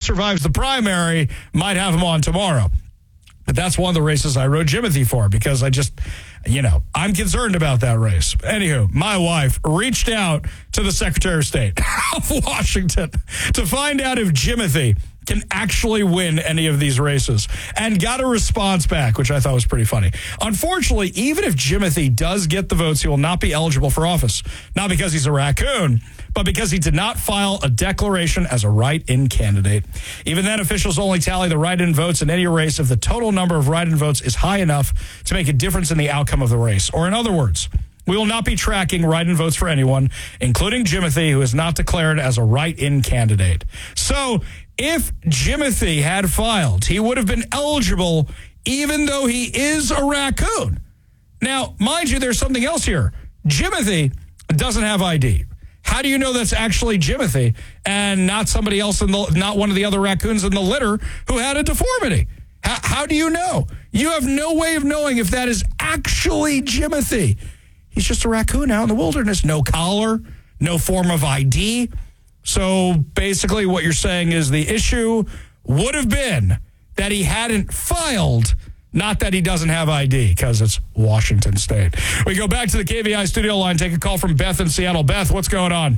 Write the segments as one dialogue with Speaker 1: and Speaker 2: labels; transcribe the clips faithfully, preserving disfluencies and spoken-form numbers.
Speaker 1: survives the primary, might have him on tomorrow. But that's one of the races I wrote Jimothy for because I just, you know, I'm concerned about that race. Anywho, my wife reached out to the Secretary of State of Washington to find out if Jimothy can actually win any of these races and got a response back, which I thought was pretty funny. Unfortunately, even if Jimothy does get the votes, he will not be eligible for office. Not because he's a raccoon, but because he did not file a declaration as a write-in candidate. Even then, officials only tally the write-in votes in any race if the total number of write-in votes is high enough to make a difference in the outcome of the race. Or in other words, we will not be tracking write-in votes for anyone, including Jimothy, who is not declared as a write-in candidate. So if Jimothy had filed, he would have been eligible even though he is a raccoon. Now, mind you, there's something else here. Jimothy doesn't have I D. How do you know that's actually Jimothy and not somebody else, in the, not one of the other raccoons in the litter who had a deformity? How, how do you know? You have no way of knowing if that is actually Jimothy. He's just a raccoon out in the wilderness. No collar, no form of I D. So basically what you're saying is the issue would have been that he hadn't filed, not that he doesn't have I D, because it's Washington State. We go back to the K V I studio line, take a call from Beth in Seattle. Beth, what's going on?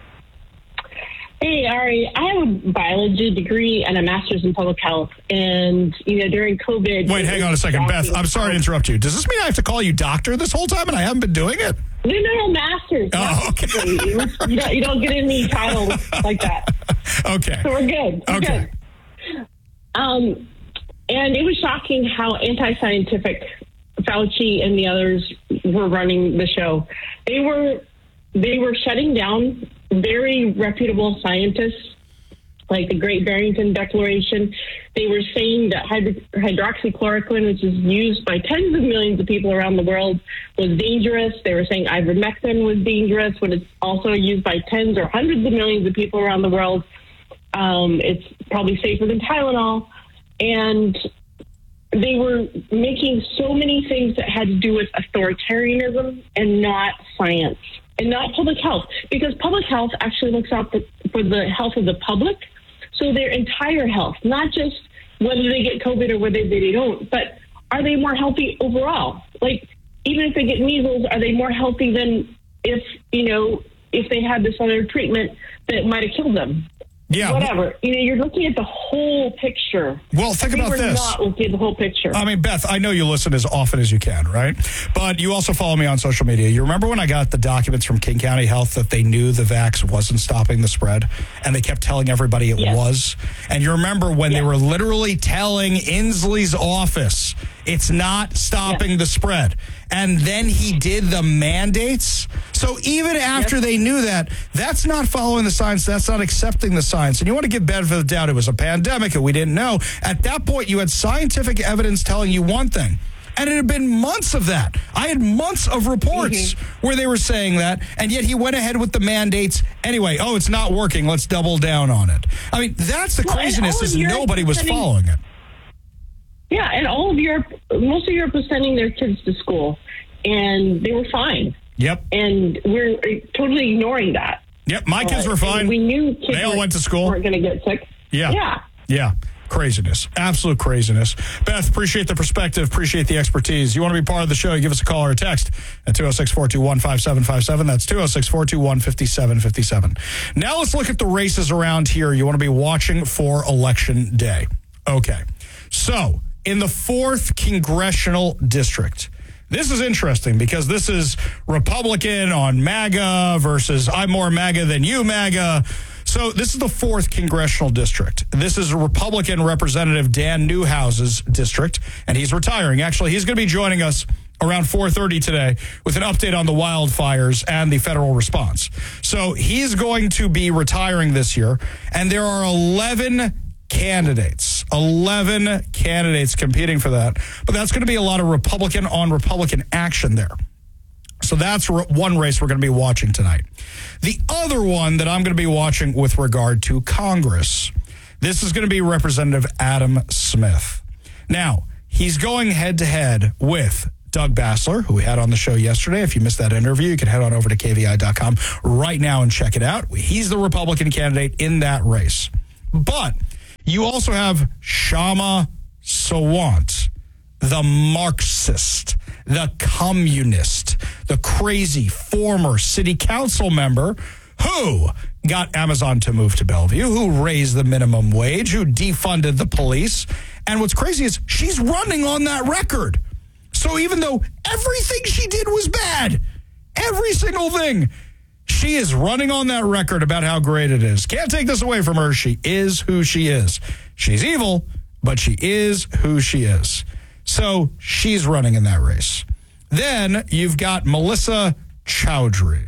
Speaker 2: Hey, Ari, I have a biology degree and a master's in public health. And, you know, during COVID...
Speaker 1: Wait, hang on a second. Beth, I'm sorry to interrupt you. Does this mean I have to call you doctor this whole time and I haven't been doing it?
Speaker 2: No, no, no, master's.
Speaker 1: Oh, okay.
Speaker 2: You don't, you don't get any titles like that.
Speaker 1: Okay.
Speaker 2: So we're good. We're
Speaker 1: okay.
Speaker 2: Good. Um, and it was shocking how anti-scientific Fauci and the others were running the show. They were they were shutting down very reputable scientists, like the Great Barrington Declaration. They were saying that hyd- hydroxychloroquine, which is used by tens of millions of people around the world, was dangerous. They were saying ivermectin was dangerous when it's also used by tens or hundreds of millions of people around the world. Um, it's probably safer than Tylenol. And they were making so many things that had to do with authoritarianism and not science and not public health, because public health actually looks out for, for the health of the public. So their entire health, not just whether they get COVID or whether they don't, but are they more healthy overall? Like, even if they get measles, are they more healthy than if, you know, if they had this other treatment that might have killed them?
Speaker 1: Yeah.
Speaker 2: Whatever. You know, you're looking at the whole picture.
Speaker 1: Well, think
Speaker 2: we
Speaker 1: about
Speaker 2: were
Speaker 1: this.
Speaker 2: Not looking at the whole picture.
Speaker 1: I mean, Beth, I know you listen as often as you can, right? But you also follow me on social media. You remember when I got the documents from King County Health that they knew the vax wasn't stopping the spread, and they kept telling everybody it
Speaker 2: yes.
Speaker 1: was? And you remember when yes. they were literally telling Inslee's office it's not stopping yes. the spread. And then he did the mandates. So even after yes. they knew that, that's not following the science. That's not accepting the science. And you want to give benefit of the doubt. It was a pandemic and we didn't know. At that point, you had scientific evidence telling you one thing. And it had been months of that. I had months of reports mm-hmm. where they were saying that, and yet he went ahead with the mandates anyway. Oh, it's not working. Let's double down on it. I mean, that's the well, craziness is nobody was sending, following it.
Speaker 2: Yeah, and all of Europe, most of Europe was sending their kids to school, and they were fine.
Speaker 1: Yep.
Speaker 2: And we're totally ignoring that.
Speaker 1: Yep, my kids uh, were fine.
Speaker 2: We knew kids
Speaker 1: they all
Speaker 2: were,
Speaker 1: went to school.
Speaker 2: weren't going to get sick.
Speaker 1: Yeah.
Speaker 2: Yeah.
Speaker 1: Yeah. Craziness. Absolute craziness. Beth, appreciate the perspective. Appreciate the expertise. You want to be part of the show, you give us a call or a text at two oh six, four two one, five seven five seven. That's two oh six, four two one, five seven five seven. Now let's look at the races around here you want to be watching for Election Day. Okay. So, in the fourth Congressional District, this is interesting because this is Republican on MAGA versus I'm more MAGA than you MAGA. So this is the fourth Congressional District. This is Republican Representative Dan Newhouse's district, and he's retiring. Actually, he's going to be joining us around four thirty today with an update on the wildfires and the federal response. So he's going to be retiring this year, and there are eleven candidates, eleven candidates competing for that. But that's going to be a lot of Republican on Republican action there. So that's one race we're going to be watching tonight. The other one that I'm going to be watching with regard to Congress, this is going to be Representative Adam Smith. Now, he's going head-to-head with Doug Bassler, who we had on the show yesterday. If you missed that interview, you can head on over to K V I dot com right now and check it out. He's the Republican candidate in that race. But You also have Shama Sawant, the Marxist, the communist, the crazy former city council member who got Amazon to move to Bellevue, who raised the minimum wage, who defunded the police. And what's crazy is she's running on that record. So even though everything she did was bad, every single thing, she is running on that record about how great it is. Can't take this away from her. She is who she is. She's evil, but she is who she is. So she's running in that race. Then you've got Melissa Chowdhury.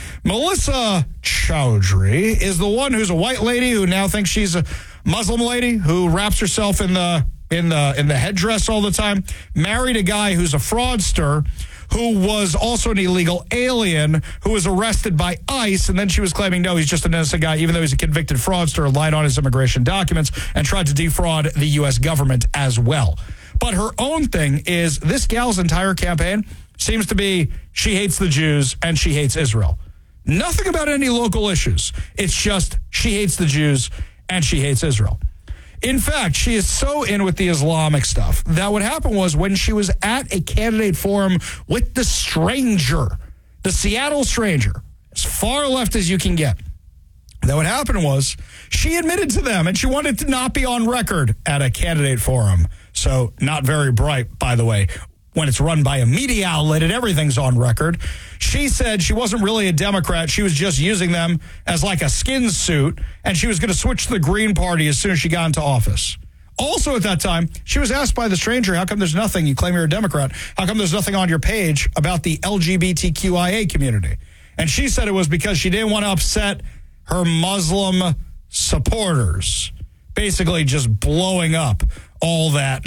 Speaker 1: Melissa Chowdhury is the one who's a white lady who now thinks she's a Muslim lady who wraps herself in the in the in the headdress all the time. Married a guy who's a fraudster who was also an illegal alien who was arrested by ICE, and then she was claiming, no, he's just an innocent guy, even though he's a convicted fraudster, lied on his immigration documents, and tried to defraud the U S government as well. But her own thing is this gal's entire campaign seems to be she hates the Jews and she hates Israel. Nothing about any local issues. It's just she hates the Jews and she hates Israel. In fact, she is so in with the Islamic stuff that what happened was when she was at a candidate forum with the stranger, the Seattle stranger, as far left as you can get, that what happened was she admitted to them and she wanted to not be on record at a candidate forum. So not very bright, by the way. When it's run by a media outlet and everything's on record. She said she wasn't really a Democrat. She was just using them as like a skin suit, and she was going to switch to the Green Party as soon as she got into office. Also at that time, she was asked by the stranger, how come there's nothing, you claim you're a Democrat, how come there's nothing on your page about the L G B T Q I A community? And she said it was because she didn't want to upset her Muslim supporters, basically just blowing up all that.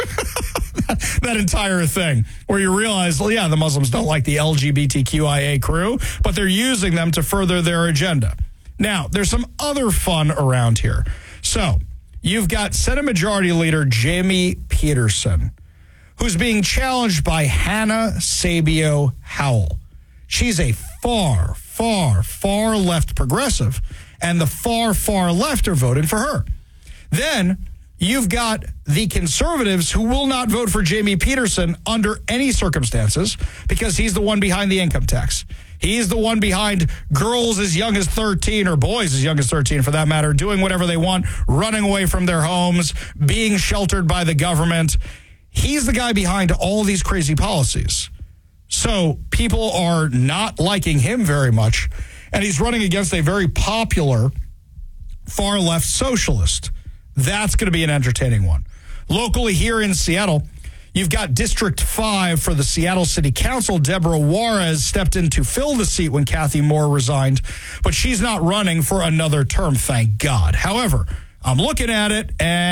Speaker 1: That entire thing where you realize, well, yeah, the Muslims don't like the L G B T Q I A crew, but they're using them to further their agenda. Now, there's some other fun around here. So you've got Senate Majority Leader Jamie Peterson, who's being challenged by Hannah Sabio Howell. She's a far, far, far left progressive, and the far, far left are voting for her. Then you've got the conservatives who will not vote for Jamie Peterson under any circumstances because he's the one behind the income tax. He's the one behind girls as young as thirteen, or boys as young as thirteen for that matter, doing whatever they want, running away from their homes, being sheltered by the government. He's the guy behind all these crazy policies. So people are not liking him very much, and he's running against a very popular far-left socialist. That's going to be an entertaining one. Locally here in Seattle, you've got District five for the Seattle City Council. Deborah Juarez stepped in to fill the seat when Kathy Moore resigned, but she's not running for another term, thank God. However, I'm looking at it,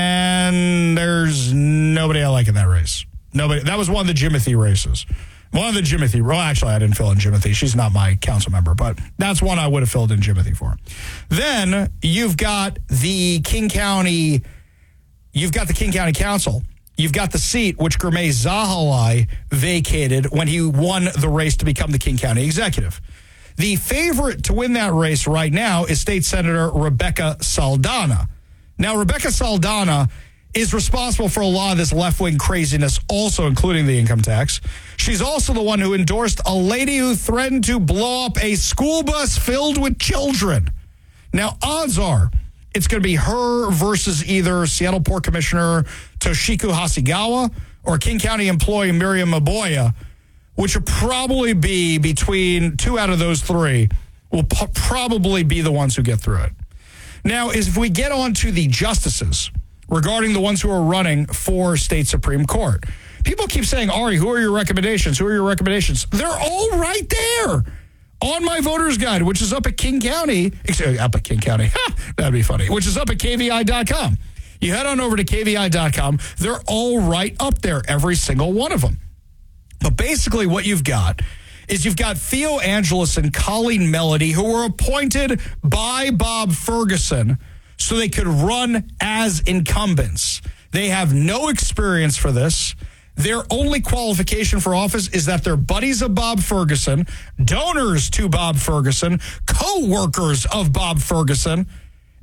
Speaker 1: and there's nobody I like in that race. Nobody. That was one of the Jimothy races. One of the Jimothy. Well, actually, I didn't fill in Jimothy. She's not my council member, but that's one I would have filled in Jimothy for. Then you've got the King County. You've got the King County Council. You've got the seat which Gurmeet Zahalai vacated when he won the race to become the King County executive. The favorite to win that race right now is State Senator Rebecca Saldana. Now, Rebecca Saldana is responsible for a lot of this left-wing craziness, also including the income tax. She's also the one who endorsed a lady who threatened to blow up a school bus filled with children. Now, odds are it's going to be her versus either Seattle Port Commissioner Toshiko Hasegawa or King County employee Miriam Maboya, which will probably be between two out of those three will p- probably be the ones who get through it. Now, if we get on to the justices regarding the ones who are running for state Supreme Court, people keep saying, Ari, who are your recommendations? Who are your recommendations? They're all right there on my voter's guide, which is up at King County. Up at King County. That'd be funny. Which is up at K V I dot com. You head on over to K V I dot com. They're all right up there, every single one of them. But basically what you've got is you've got Theo Angelis and Colleen Melody, who were appointed by Bob Ferguson so they could run as incumbents. They have no experience for this. Their only qualification for office is that they're buddies of Bob Ferguson, donors to Bob Ferguson, co-workers of Bob Ferguson,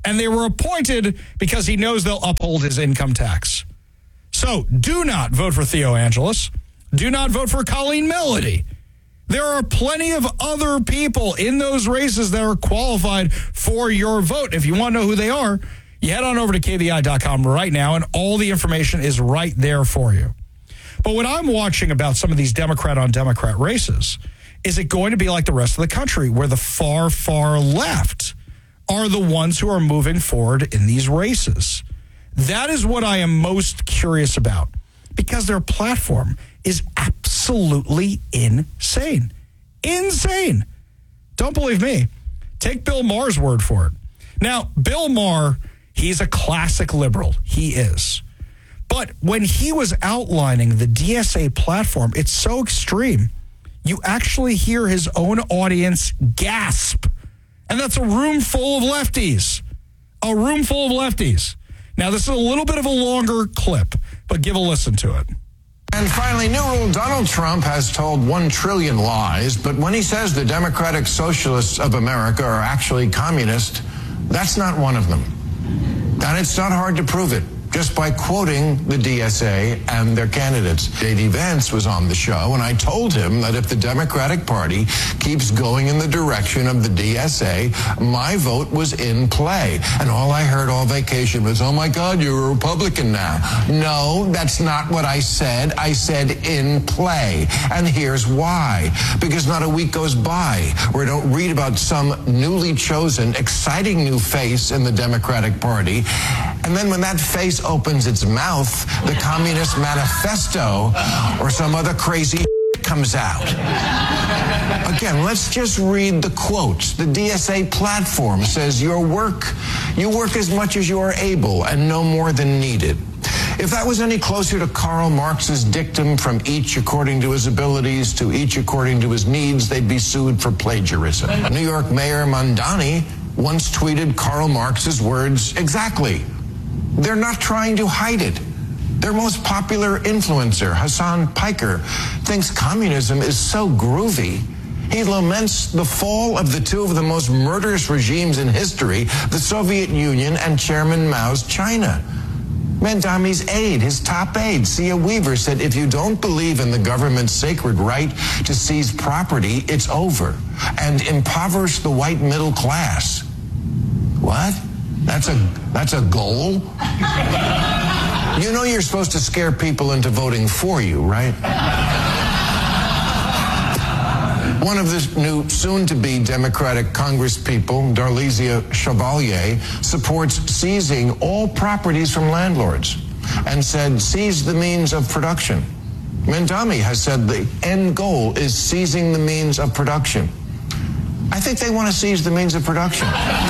Speaker 1: And they were appointed because he knows they'll uphold his income tax. So do not vote for Theo Angelis. Do not vote for Colleen Melody. There are plenty of other people in those races that are qualified for your vote. If you want to know who they are, you head on over to K V I dot com right now, and all the information is right there for you. But what I'm watching about some of these Democrat on Democrat races, is it going to be like the rest of the country where the far, far left are the ones who are moving forward in these races? That is what I am most curious about, because their platform is absolutely insane. Insane. Don't believe me. Take Bill Maher's word for it. Now, Bill Maher, he's a classic liberal. He is. But when he was outlining the D S A platform, it's so extreme. You actually hear his own audience gasp. And that's a room full of lefties. A room full of lefties. Now, this is a little bit of a longer clip, but give a listen to it.
Speaker 3: And finally, new rule, Donald Trump has told one trillion lies, but when he says the Democratic Socialists of America are actually communist, that's not one of them. And it's not hard to prove it, just by quoting the D S A and their candidates. J D Vance was on the show, and I told him that if the Democratic Party keeps going in the direction of the D S A, my vote was in play. And all I heard all vacation was, oh my God, you're a Republican now. No, that's not what I said. I said in play. And here's why. Because not a week goes by where I don't read about some newly chosen, exciting new face in the Democratic Party. And then when that face opens its mouth, the Communist Manifesto or some other crazy comes out. Again, let's just read the quotes. The D S A platform says your work, you work as much as you are able and no more than needed. If that was any closer to Karl Marx's dictum, from each according to his abilities to each according to his needs, they'd be sued for plagiarism. New York Mayor Mamdani once tweeted Karl Marx's words exactly. They're not trying to hide it. Their most popular influencer, Hassan Piker, thinks communism is so groovy. He laments the fall of the two of the most murderous regimes in history, the Soviet Union and Chairman Mao's China. Mamdani's aide, his top aide, Sia Weaver, said, if you don't believe in the government's sacred right to seize property, it's over, and impoverish the white middle class. What? That's a that's a goal? You know you're supposed to scare people into voting for you, right? One of the new soon-to-be Democratic congresspeople, Darlisia Chevalier, supports seizing all properties from landlords and said, seize the means of production. Mamdani has said the end goal is seizing the means of production. I think they want to seize the means of production.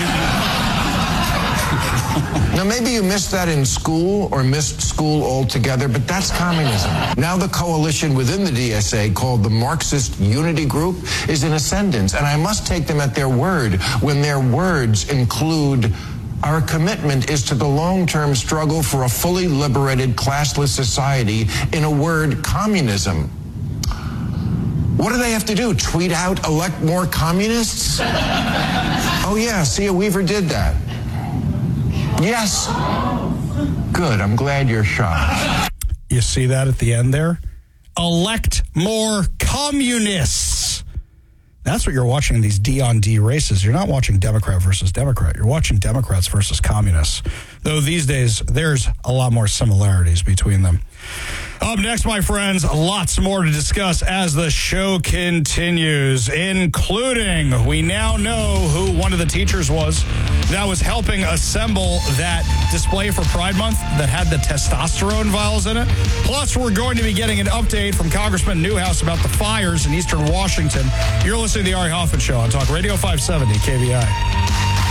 Speaker 3: Now, maybe you missed that in school or missed school altogether, but that's communism. Now the coalition within the D S A, called the Marxist Unity Group, is in ascendance, and I must take them at their word when their words include, our commitment is to the long-term struggle for a fully liberated, classless society, in a word, communism. What do they have to do? Tweet out, elect more communists? Oh yeah, Sia Weaver did that. Yes. Good. I'm glad you're shocked.
Speaker 1: You see that at the end there? Elect more communists. That's what you're watching in these D on D races. You're not watching Democrat versus Democrat. You're watching Democrats versus communists. Though these days, there's a lot more similarities between them. Up next, my friends, lots more to discuss as the show continues, including we now know who one of the teachers was that was helping assemble that display for Pride Month that had the testosterone vials in it. Plus, we're going to be getting an update from Congressman Newhouse about the fires in Eastern Washington. You're listening to the Ari Hoffman Show on Talk Radio five seventy K V I.